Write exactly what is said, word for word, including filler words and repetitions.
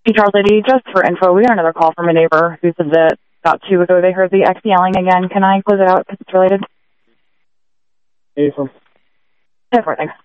Hey, Charles Lady, just for info, we got another call from a neighbor who said that about two ago they heard the ex yelling again. Can I close it out because it's related? Hey, from... Yeah, for it, thanks.